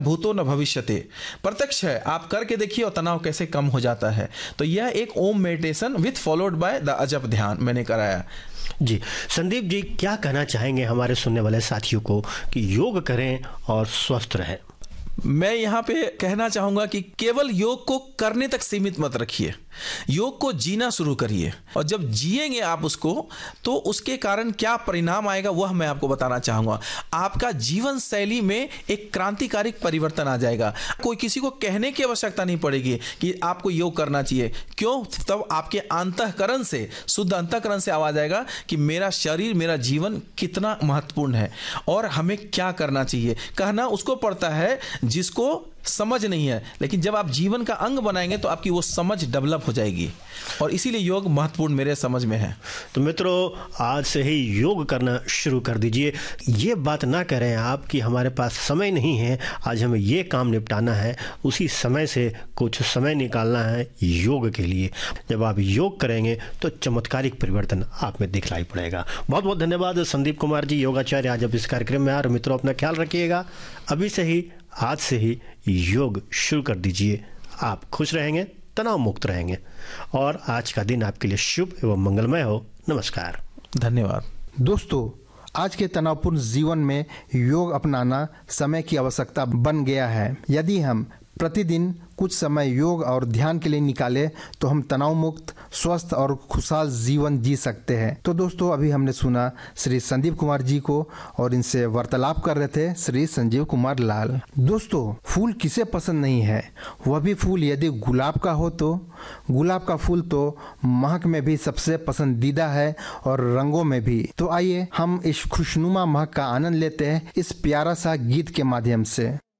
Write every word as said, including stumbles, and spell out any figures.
भूतो न भविष्यते, प्रत्यक्ष है, आप करके देखिए और तनाव कैसे कम हो जाता है। तो यह एक ओम meditation with followed by the अजप ध्यान मैंने कराया। जी संदीप जी, क्या कहना चाहेंगे हमारे सुनने वाले साथियों को कि योग करें और स्वस्थ रहें? मैं यहाँ पे कहना चाहूंगा कि केवल योग को करने तक सीमित मत रखिए, योग को जीना शुरू करिए, और जब जिएंगे आप उसको तो उसके कारण क्या परिणाम आएगा वह मैं आपको बताना चाहूंगा। आपका जीवन शैली में एक क्रांतिकारी परिवर्तन आ जाएगा। कोई किसी को कहने की आवश्यकता नहीं पड़ेगी कि आपको योग करना चाहिए। क्यों? तब आपके अंतःकरण से, शुद्ध अंतःकरण से आवाज आएगा कि मेरा शरीर, मेरा जीवन कितना महत्वपूर्ण है और हमें क्या करना चाहिए। कहना उसको पड़ता है जिसको समझ नहीं है, लेकिन जब आप जीवन का अंग बनाएंगे तो आपकी वो समझ डेवलप हो जाएगी, और इसीलिए योग महत्वपूर्ण मेरे समझ में है। तो मित्रों, आज से ही योग करना शुरू कर दीजिए। ये बात ना करें आप कि हमारे पास समय नहीं है, आज हमें ये काम निपटाना है, उसी समय से कुछ समय निकालना है योग के लिए। जब आप योग करेंगे तो चमत्कारिक परिवर्तन आप में दिखलाई पड़ेगा। बहुत बहुत धन्यवाद संदीप कुमार जी, योगाचार्य, आज अब इस कार्यक्रम में आ रहे। मित्रों, अपना ख्याल रखिएगा। अभी से ही, आज से ही योग शुरू कर दीजिए। आप खुश रहेंगे, तनाव मुक्त रहेंगे, और आज का दिन आपके लिए शुभ एवं मंगलमय हो। नमस्कार, धन्यवाद। दोस्तों, आज के तनावपूर्ण जीवन में योग अपनाना समय की आवश्यकता बन गया है। यदि हम प्रतिदिन कुछ समय योग और ध्यान के लिए निकाले तो हम तनाव मुक्त, स्वस्थ और खुशहाल जीवन जी सकते हैं। तो दोस्तों, अभी हमने सुना श्री संदीप कुमार जी को, और इनसे वार्तालाप कर रहे थे श्री संजीव कुमार लाल। दोस्तों, फूल किसे पसंद नहीं है, वह भी फूल यदि गुलाब का हो तो। गुलाब का फूल तो महक में भी सबसे पसंदीदा है और रंगों में भी। तो आइए हम इस खुशनुमा महक का आनंद लेते हैं इस प्यारा सा गीत के माध्यम से।